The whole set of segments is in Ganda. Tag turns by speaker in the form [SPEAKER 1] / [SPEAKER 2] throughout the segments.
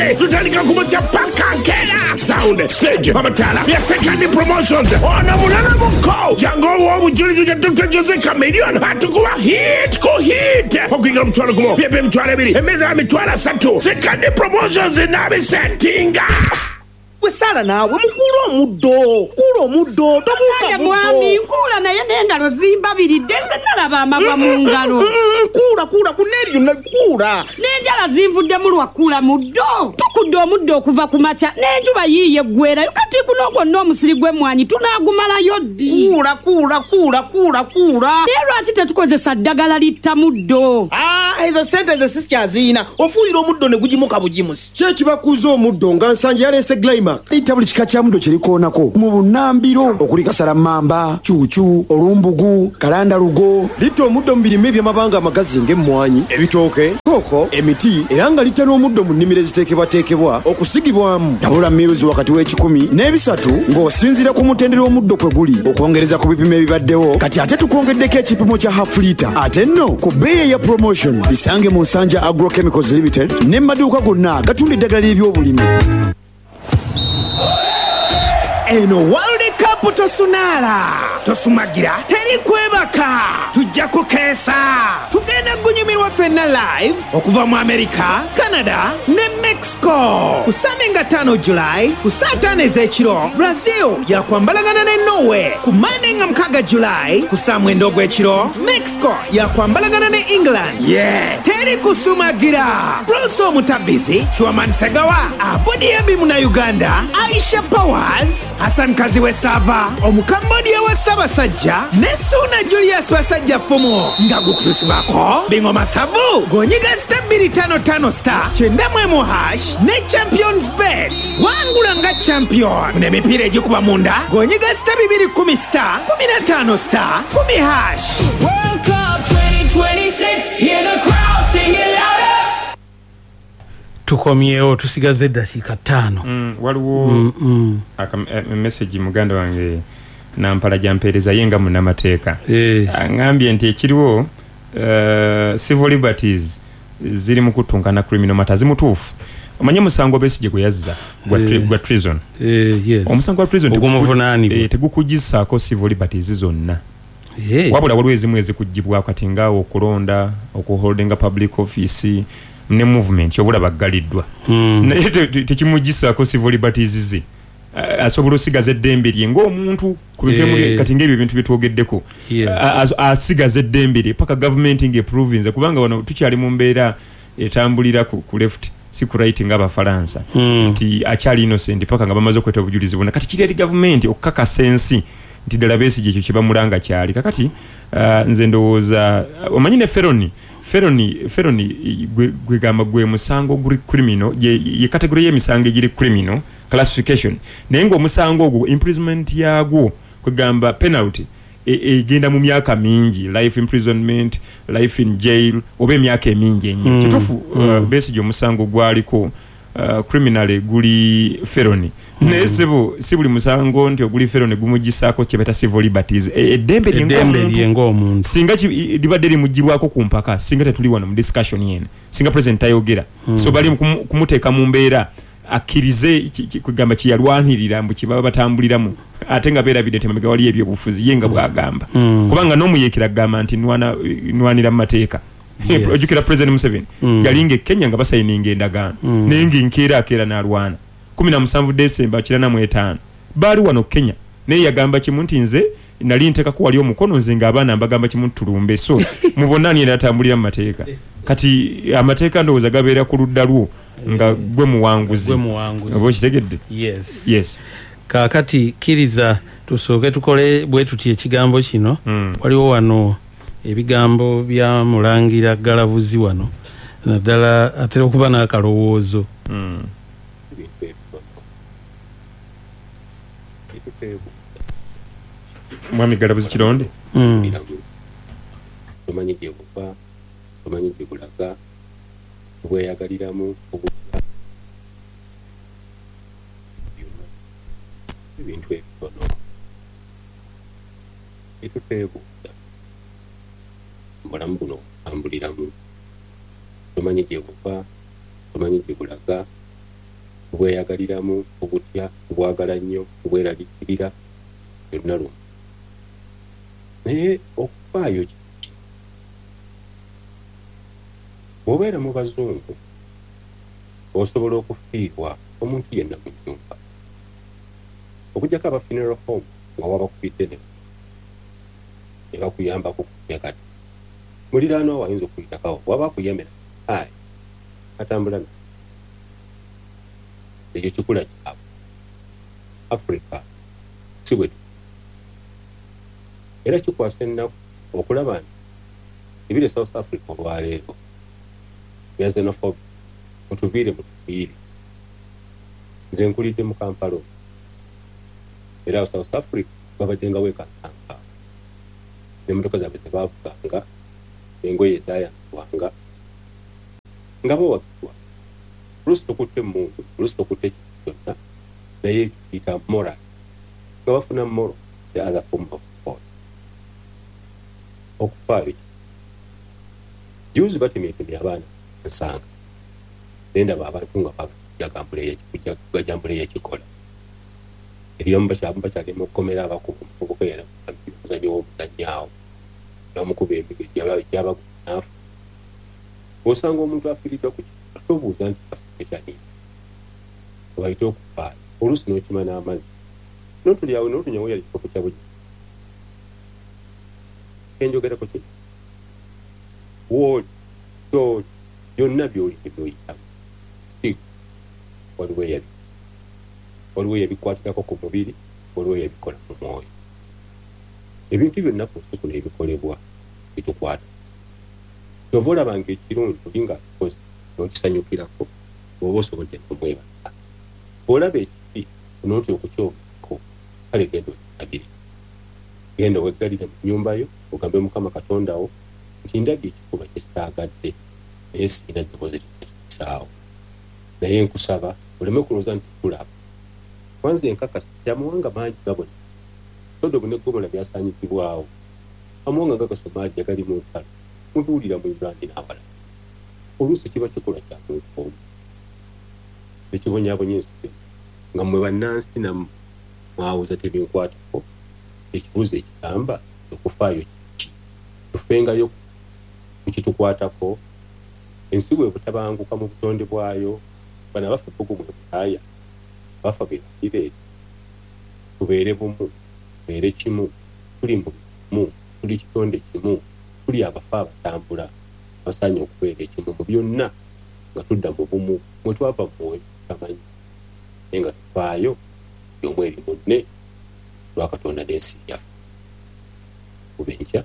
[SPEAKER 1] tutandika kumutya paka nkera sound stage amatala ya second promotions ona mulala muko jango w'obujulizi ja Dr. Jose Chameleon atukuwa hit ko hit okuingira mutwalo gumo pepe mutwalo ebiri emeza ya mitwalo 3 second promotions n'abisettinga
[SPEAKER 2] Wesala nawe mukula omuddo tobuuka
[SPEAKER 3] mwami nkula naye n'engalo zimbabiridde nze nalaba amagwa mu ngalo
[SPEAKER 2] kula kuneri yonna kula
[SPEAKER 3] n'enjala zinvudde mu lwakula muddo tukudde omuddo okuva ku makya n'enjuba yiiye eggwerayo kati guno gwonna omusiri gw'emmwanyi tunaagumalayo ddi
[SPEAKER 2] kula
[SPEAKER 3] naye lwaki tetukozesa ddagala litta muddo
[SPEAKER 2] ezo sente ze sikyaziyina ofuuyira omuddo ne gugimuka bugimusi
[SPEAKER 4] kyekibakuuza omuddo nga nsanje yaleese Glymax ita buli kika kya muddo kyerikoonako mu bunnambiro okuli kasalamamba cuucu olumbugu kalandalugo litta omuddo mu birime eby'amabanga amagazi ng'emmwanyi ebitooke kooko emiti era nga litta n'omuddo mu nnimiro eziteekebwateekebwa okusigibwamu tabula miruzi wakati w'ekikumi n'ebisatu ng'osinziira ku mutendera omuddo kwe guli okwongereza ku bipimo ebibaddewo kati ate tukwongeddeko ekipimo kya half lita ate nno ku bbeeyi ya promotion bisange mu Nsanja Agrochemicals Limited ne maduuka gonna gatunda eddagala ly'ebyobulimi.
[SPEAKER 1] eno World Cup tosumagira teri kwebaka tujja kukeesa tugenda gunyumirwa ffenna live okuva mu America, Canada ne Mexico ku Sunday nga 5 July ku saa 5 ez'ekiro Brazil yakwambalagana ne Norway ku Monday nga 6 July ku saa 9 ogw'ekiro Mexico yakwambalagana ne England teri kusumagira Bruce Omutabizi Chwaman Segawa Abodiabi muna Uganda Aisha Powers Hassan Kaziwe Sava Omukambodia wa Sabasajja ne Suna Julius Basajja Fumo nga gukutusibako bingoma savu gonyiga star 255 star chendamwemu hash ne Champions Bet wangula nga champion ne mipira egikuba munda gonyiga star 210 star 15 star 10 hash.
[SPEAKER 5] World Cup 2026 hear the crowd sing it louder.
[SPEAKER 6] Tukomyewo tusigaze eddakiika 5
[SPEAKER 7] waliwo message muganda wange nampala jampereza yenga munnamateeka angambye nti ekiriwo civil liberties ziri mu kutunkana criminal matters mutuufu omanye musango Besigye gwe yazza gwa treason omusango wa treason tegukugisaako civil liberties zonna wabula waliwo ezimu ezikugibwa kati ngaawo okulonda okuholdinga public office ne movement yobula baggaliddwa naye tekimugisaako civil liberties ze asobola osigaza eddembe lye ng'omuntu ku bintu kati ng'ebyo ebintu bye twogeddeko asigaza eddembe lye paka gavumenti ng'eprovinze kubanga wano tukyali mu mbeera etambulira ku left si ku right ng'Abafalansa nti akyali innocent paka nga bamaze okweta obujulizi bwonna kati kiri eri gavumenti okukakasa ensi nti ddala Besigye ekyo kye bamulanga kyali kakati nze ndowooza omanyi ne felony gwe gamba gwe musango guli criminal ye category y'emisango egiri criminal classification naye ng'omusango ogwo imprisonment yagwo kwe gamba penalty egenda mu myaka mingi life imprisonment life in jail oba emyaka emingi ennyo kituufu Besigye omusango gwaliko criminal guli felony naye si buli musango nti oguli felony gumugisaako kye beta civil liberties eddembe lyeng'omuntu singa libadde limugirwako ku mpaka singa tetuli wano mu discussion yene singa president tayogera so bali kumuteeka mu mbeera akkirize kugamba kyeyalwanirira mbu kibaba batambuliramu ate nga beerabidde temabega wali ebyobufuzi ye nga bw'agamba kubanga n'omuyeekera agamba nti nwanira mu mateeka ojjukira president Museveni yalinga Kenya nga basayininga endagaano naye ng'enkeera n'alwana 17 December 1945 baali wano Kenya naye yagamba kimu nti nze nali nteekako wali omukono nze ng'abaana mbagamba kimu tulumbe so mubonna ni atambulira mu mateeka kati amateeka ndowooza gabeera ku ludda lwo nga gwe muwanguzi oba okitegedde yes
[SPEAKER 6] kaakati kkiriza tusooke tukole bwe tuti ekigambo kino waliwo wano ebigambo bya mulangira Galabuzi wano naddala atera okuba n'akalowoozo
[SPEAKER 7] mwami Galabuzi Kironde
[SPEAKER 8] tomanyi gye buva tomanyi gye bulaga bweyagaliramu obutya ebintu ebitono ebitwebuuza mubulamu buno butambuliramu tomanyi gye buva tomanyi gye bulaga obweyagaliramu obutya obwagala nnyo obweraliikirira byonna lumu naye okufaayo kiki bw'obeera mu bazungu osobola okufiirwa omuntu yenna mu nnyumba okugyako aba funeral home nga wabakubidde ne bakuyambako kutya kati muliraano wayinza okuyitakawo waba akuyemera atambula na ekyo kikula kyabwe Africa si bwe era kikwasa ennaku okulaba nti ebire South Africa olwaleero bya xenophobia mutuviire nze nkulidde mu Kampala era South Africa babadde nga weekansanga n'emmotoka zaabwe ze baavuganga engoye ezaayanzibwanga nga bawagirwa oluusi tokutte emundu oluusi tokutte ekintu kyonna naye kiyita moral nga bafuna moral the other form of support okufaayo juzi batemyetemye abaana nsanga nendaba abantu nga bagajambula eyekikola eriyomu bakyalema okukomera abakubu muvubuka era muzanyo w'omuzanyaawo namukuba emige gyabagunaafu osanga omuntu afiiriddwa ku kintu tobuuza nti afuke kyani obayite okufaayo oluusi n'okima n'amazzi notulyawo notunyawo yali kikopo kya bugi enjogerako kino wooli kyoli byonna byolidde byoyitamu waliwo eyabikwatirako ku mubiri waliwo eyabikola mu mwoyo ebintu byonna ku nsi kuno ebikolebwa bitukwata kyova olabanga ekirungi oli nga akikoze n'okisanyukirako oba osobodde n'omwebaza olaba ekibi onootya okukyogako kale genda okirabire genda weggalire mu nnyumbayo ogambe Mukama Katondawo nti ndabye ekikuba kisaagadde naye sirina ddoboozi likisaawo naye nkusaba oleme kulowooza nti tulaba kwanza enkakasi amawanga mangi gabona Sodomu ne Gomora byasaanyizibwawo amawanga nga Somalia gali mu ntalo mubiwulira mu Ireland n'abalala oluusi kiba kikola kya muntu omu ekibonyaabonya ensi nga mmwe bannansi nammwe mwawuza tebinkwatako ekibuuzo ekigamba okufaayo kiki tufengayo ku kitukwatako ensi bwe butabanguka mu butonde bwayo bana bafa bbugu mu butaaya bafa bebakireeti tubeere bumu tubeere kimu tuli mu bumu tuli kitonde kimu tuli abafa abatambula basaanye okubeera ekimu mu byonna nga tudda mu bumu mwe twava mwoyo tamanyi naye nga tufaayo y'omu eri munne lwa Katonda n'ensi yaffe kuba enkya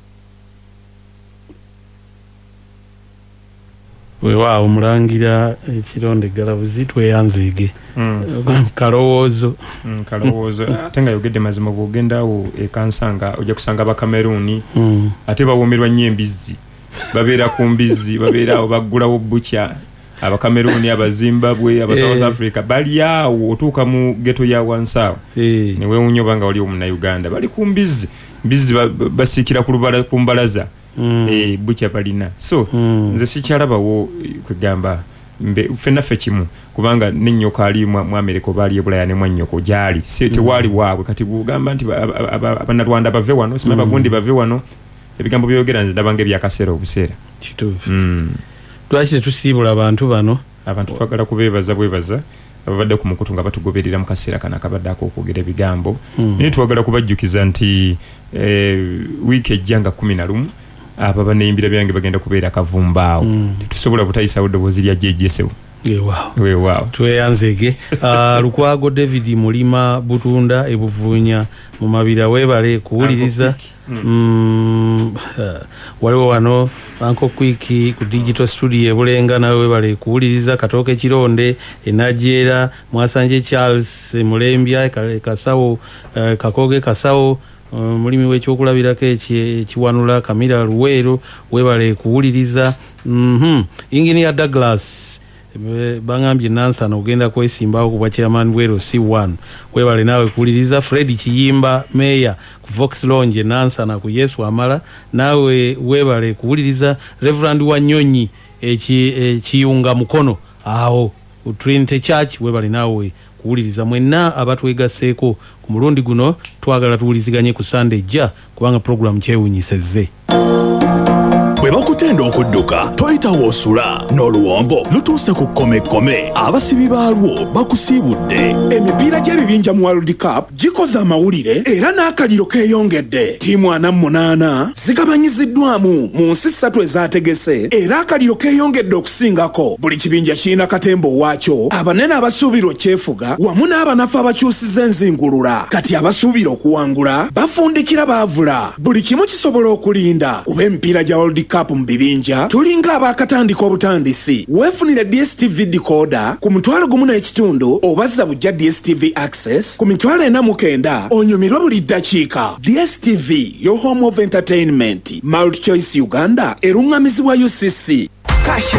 [SPEAKER 6] weewaawo omulangira ekironde galabuzi tweyanzeege kalowoozo
[SPEAKER 7] ate nga yogedde mazima bw'ogendaawo ekansanga ojja kusanga abakameruni ate bawoomerwa nnyo embizzi babeera ku mbizzi babeeraawo baggulawo bukya abakameruni abazimbabwe aba South Africa bali awo otuuka mu geto ya wansi awo neweewunya oba nga wali omunnauganda bali ku mbizzi basiikira ku mbalaza bukya balina so nze sikyalabawo kwegamba ffennaffe kimu kubanga n'ennyoko ali mu Amerika oba ali e Bulaya ne mwannyoko gyali tewaali waabwe kati bugamba nti abannarwanda bave wano simanyi bagundi bave wano ebigambo byogera nze ndabanga ebyakaseera obuseera
[SPEAKER 6] kituufu lwaki tetusiibula abantu bano
[SPEAKER 7] abantu twagala kubeebaza bwebaza ababadde ku mukutu nga batugoberera mu kaseera kana akabadde akokwogera ebigambo naye twagala kubajjukiza nti wiiki ejja nga 11 abo baneyimbira byange bagenda kubeera kavumbaawo tetusobola butayisawo ddoboozi lya jejjesewo weewaawo
[SPEAKER 6] tweyanzege Lukwago David Mulima Butunda ebuvuunya mu mabira weebale kuwuliriza waliwo wano Uncle Quick ku digital studio ebulenga nawe weebale kuwuliriza Katooke Kironde Enajeera Mwasanje Charles Mulembya Kasawo Kakoge Kasawo mulimi w'ekyokulabirako ekiwanula Kamira Luweero weebale kuwuliriza Engineer Douglas bangambye Nansana ogenda kwesimbawo ku bwa chairman bwero C1 weebale naawe kuwuliriza Fred Kiyimba Mayor ku Vox Lounge Nansana ku Yesu Amala naawe weebale kuwuliriza Reverend Wanyonyi ekiyunga mukono awo ku Trinity Church webali naawe kuwuliriza mwenna abatwegaseeko ku mulundi guno twagala tuwuliziganye ku Sunday ejja kubanga program kyewunyisezze.
[SPEAKER 9] Bwe bakutenda okudduka toyitawo osula n'oluwombo lutuuse ku kkomekome abasibi baalwo bakusiibudde.
[SPEAKER 1] Emipiira gy'ebibinja mu World Cup gikoze amawulire era n'akaliro keeyongedde. Ttiimu 48 zigabanyiziddwamu mu nsi 3 ezaategese era akaliro keeyongedde okusingako. Buli kibinja kirina katembo waakyo, abanene abasuubirwa okyefuga wamu n'abanafu abakyusiza enzingulula. Kati abasuubira okuwangula bafundikira baavula. Buli kimu kisobola okulinda kuba emipiira gya World Cup mu bibinja tulinga abakatandika obutandisi. Weefunire DSTV decoder ku $1.5 obazza bujja DSTV access ku $49 onyumirwa buli ddakiika. DSTV, your home of entertainment. Multi Choice Uganda erungamizibwa UCC.